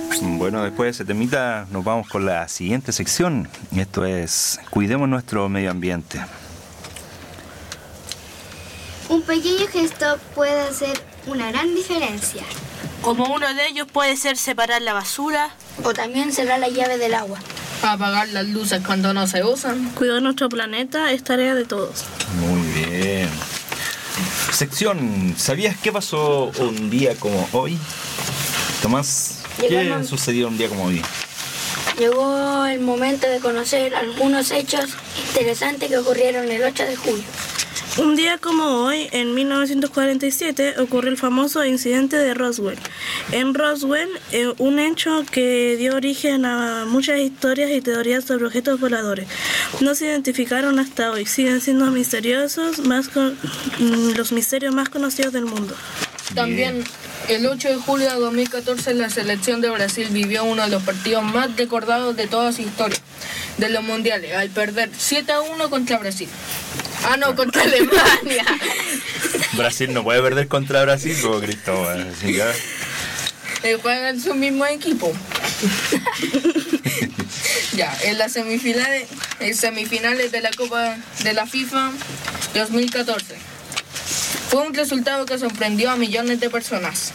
Bueno, después de ese temita nos vamos con la siguiente sección. Esto es Cuidemos nuestro medio ambiente. Un pequeño gesto puede hacer una gran diferencia. Como uno de ellos puede ser separar la basura. O también cerrar la llave del agua. Apagar las luces cuando no se usan. Cuidar nuestro planeta es tarea de todos. Muy bien. Sección, ¿sabías qué pasó un día como hoy? Tomás, ¿qué sucedió un día como hoy? Llegó el momento de conocer algunos hechos interesantes que ocurrieron el 8 de julio. Un día como hoy, en 1947, ocurrió el famoso incidente de Roswell. En Roswell, un hecho que dio origen a muchas historias y teorías sobre objetos voladores. No se identificaron hasta hoy, siguen siendo misteriosos, los misterios más conocidos del mundo. También, el 8 de julio de 2014, la selección de Brasil vivió uno de los partidos más recordados de toda su historia de los mundiales, al perder 7-1 contra Brasil. Ah, no, contra Alemania. Brasil no puede perder contra Brasil, como Cristóbal. Así que... juegan su mismo equipo. Ya, en las semifinales de la Copa de la FIFA 2014. Fue un resultado que sorprendió a millones de personas.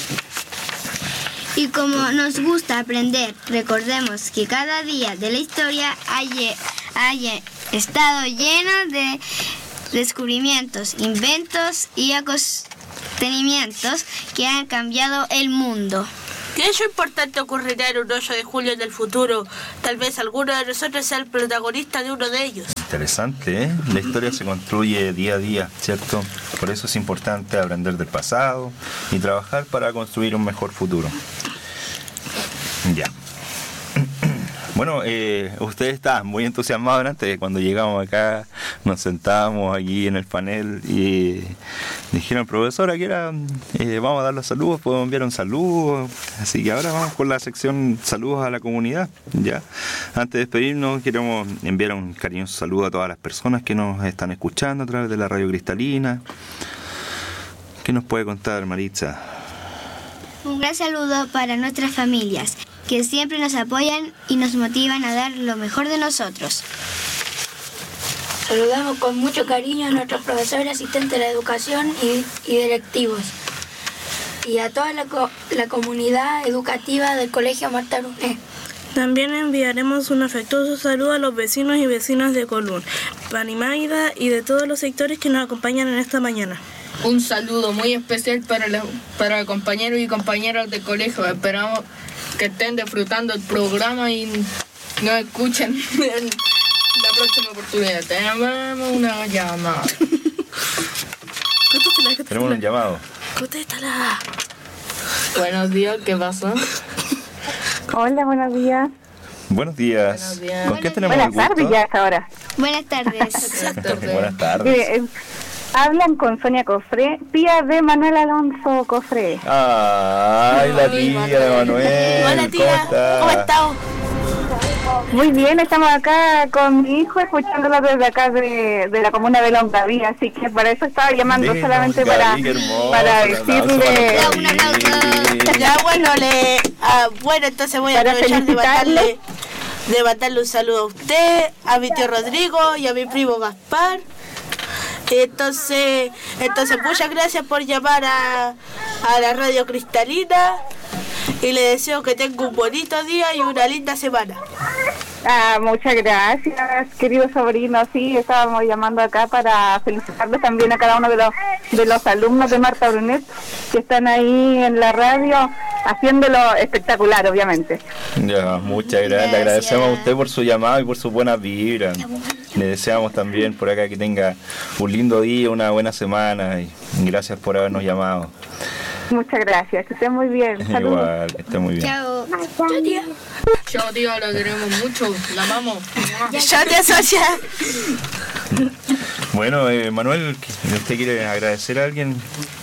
Y como nos gusta aprender, recordemos que cada día de la historia haya estado lleno de descubrimientos, inventos y acontecimientos que han cambiado el mundo. ¿Qué hecho importante ocurrirá en un 8 de julio del futuro? Tal vez alguno de nosotros sea el protagonista de uno de ellos. Interesante, ¿eh? La historia se construye día a día, ¿cierto? Por eso es importante aprender del pasado y trabajar para construir un mejor futuro. Ya. Bueno, ustedes estaban muy entusiasmados antes. Cuando llegamos acá, nos sentábamos aquí en el panel y dijeron, profesora, que era, vamos a dar los saludos, podemos enviar un saludo. Así que ahora vamos con la sección saludos a la comunidad. Ya. Antes de despedirnos, queremos enviar un cariñoso saludo a todas las personas que nos están escuchando a través de la Radio Cristalina. ¿Qué nos puede contar, Maritza? Un gran saludo para nuestras familias, que siempre nos apoyan y nos motivan a dar lo mejor de nosotros. Saludamos con mucho cariño a nuestros profesores, asistentes de la educación y directivos. Y a toda la comunidad educativa del Colegio Marta Brunet. También enviaremos un afectuoso saludo a los vecinos y vecinas de Colún, Panimaida y de todos los sectores que nos acompañan en esta mañana. Un saludo muy especial para compañeros y compañeras del colegio. Esperamos que estén disfrutando el programa y nos escuchen en la próxima oportunidad. Tenemos una llamada. Tenemos un llamado. Contéstala. Buenos días, ¿qué pasa? Hola, buenos días. Buenos días. Buenos días. ¿Con qué tenemos el Buenas gusto? tardes ya hasta ahora. Buenas tardes. Buenas tardes. Hablan con Sonia Cofré, tía de Manuel Alonso Cofré. Ay, la tía de Manuel. Hola tía, ¿cómo estás? Muy bien, estamos acá con mi hijo escuchándolo desde acá de la comuna de Longaví, así que para eso estaba llamando solamente para decirle... Un aplauso. Ya bueno, entonces voy a Para aprovechar felicitarle. de mandarle un saludo a usted, a mi tío Rodrigo y a mi primo Gaspar. Entonces muchas gracias por llamar a la Radio Cristalina y le deseo que tenga un bonito día y una linda semana. Muchas gracias, querido sobrino. Sí, estábamos llamando acá para felicitarles también a cada uno de los alumnos de Marta Brunet que están ahí en la radio haciéndolo espectacular, obviamente. Ya, muchas gracias. Le agradecemos a usted por su llamado y por sus buenas vibras. Le deseamos también por acá que tenga un lindo día, una buena semana y gracias por habernos llamado. Muchas gracias, que estén muy bien. Saludos. Igual, que esté muy bien. Chao. Chao, tía. Chao, tía, la queremos mucho, la amamos. Ya te asocia. Bueno, Manuel, ¿usted quiere agradecer a alguien?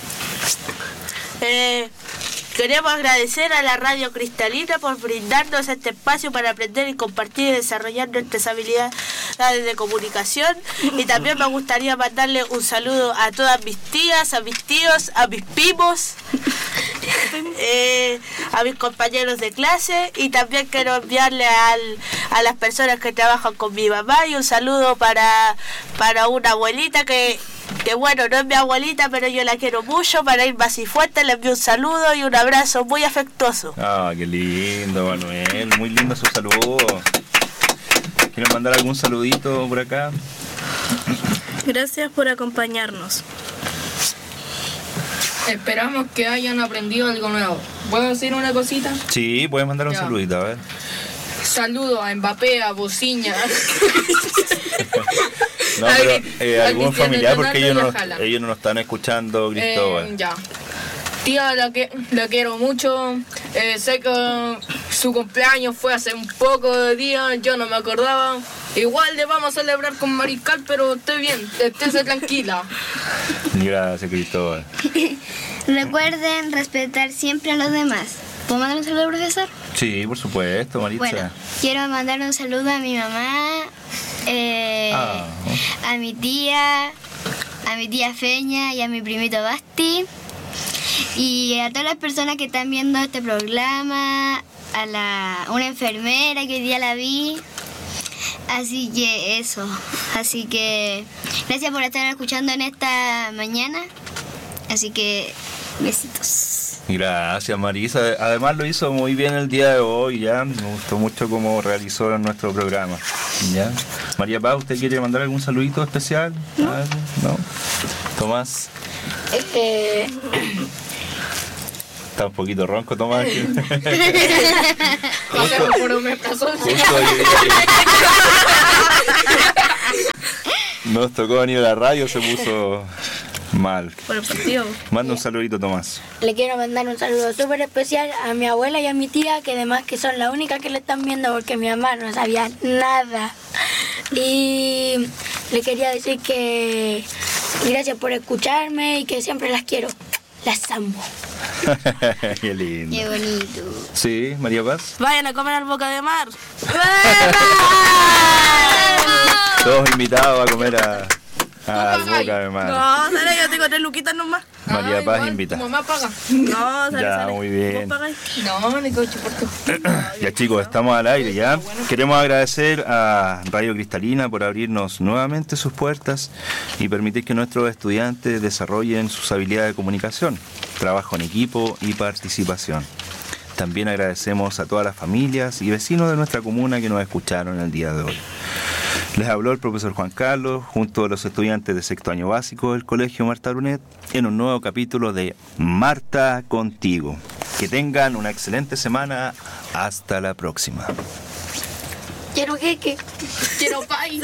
Queremos agradecer a la Radio Cristalina por brindarnos este espacio para aprender y compartir y desarrollar nuestras habilidades de comunicación. Y también me gustaría mandarle un saludo a todas mis tías, a mis tíos, a mis primos. a mis compañeros de clase, y también quiero enviarle a las personas que trabajan con mi mamá, y un saludo para una abuelita que bueno, no es mi abuelita, pero yo la quiero mucho, para Irma Cifuentes. Le envío un saludo y un abrazo muy afectuoso. Ah, qué lindo, Manuel, muy lindo su saludo. ¿Quieren mandar algún saludito por acá? Gracias por acompañarnos. Esperamos que hayan aprendido algo nuevo. ¿Puedo decir una cosita? Sí, puedes mandar un Ya. saludito, a ver. Saludo a Mbappé, a Bociña. No, pero algún familiar, porque ellos Jala. no nos están escuchando, Cristóbal. Ya. Tía, la quiero mucho. Sé que su cumpleaños fue hace un poco de días, yo no me acordaba. Igual le vamos a celebrar con Mariscal, pero esté bien, estése tranquila. Gracias, Cristóbal. Recuerden respetar siempre a los demás. ¿Puedo mandar un saludo, profesor? Sí, por supuesto, Maritza. Bueno, quiero mandar un saludo a mi mamá, a mi tía Feña y a mi primito Basti, y a todas las personas que están viendo este programa, a una enfermera que hoy día la vi. Así que eso, así que gracias por estar escuchando en esta mañana, así que besitos. Gracias, Marisa. Además lo hizo muy bien el día de hoy, ya. Me gustó mucho cómo realizó en nuestro programa. ¿Ya? María Paz, ¿usted quiere mandar algún saludito especial? ¿No? Tomás. Está un poquito ronco, Tomás. Pasemos por un omeprazol. Nos tocó venir a la radio, se puso mal. Por el partido. Manda un saludito, Tomás. Le quiero mandar un saludo súper especial a mi abuela y a mi tía, que además que son las únicas que le están viendo porque mi mamá no sabía nada. Y le quería decir que gracias por escucharme y que siempre las quiero. Las amo. Qué lindo. Qué bonito. Sí, María Paz. Vayan a comer al Boca de Mar. Todos invitados a comer a Boca de Mar. No, Sara, yo tengo 3 luquitas nomás. María Paz igual, invita. Tu mamá paga. No, Sara, Ya, Sara. muy bien. ¿Vos pagáis? No, ni coche por tu. Ya, chicos, estamos al aire ya. Queremos agradecer a Radio Cristalina por abrirnos nuevamente sus puertas y permitir que nuestros estudiantes desarrollen sus habilidades de comunicación, trabajo en equipo y participación. También agradecemos a todas las familias y vecinos de nuestra comuna que nos escucharon el día de hoy. Les habló el profesor Juan Carlos junto a los estudiantes de sexto año básico del Colegio Marta Brunet en un nuevo capítulo de Marta Contigo. Que tengan una excelente semana. Hasta la próxima. Quiero queque. Quiero pay.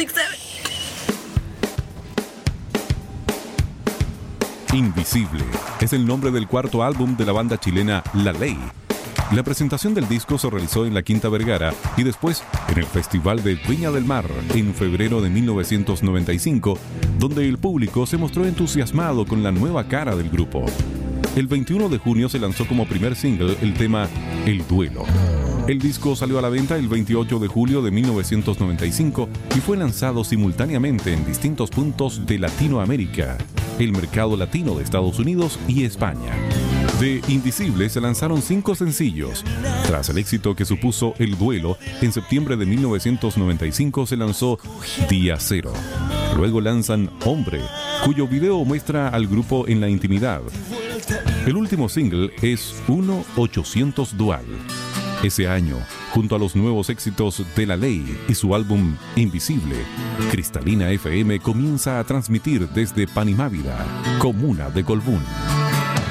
Invisible es el nombre del cuarto álbum de la banda chilena La Ley. La presentación del disco se realizó en la Quinta Vergara y después en el Festival de Viña del Mar en febrero de 1995, donde el público se mostró entusiasmado con la nueva cara del grupo. El 21 de junio se lanzó como primer single el tema El Duelo. El disco salió a la venta el 28 de julio de 1995 y fue lanzado simultáneamente en distintos puntos de Latinoamérica, el mercado latino de Estados Unidos y España. De Invisible se lanzaron 5 sencillos. Tras el éxito que supuso El Duelo, en septiembre de 1995 se lanzó Día Cero. Luego lanzan Hombre, cuyo video muestra al grupo en la intimidad. El último single es 1-800 Dual. Ese año, junto a los nuevos éxitos de La Ley y su álbum Invisible, Cristalina FM comienza a transmitir desde Panimávida, comuna de Colbún.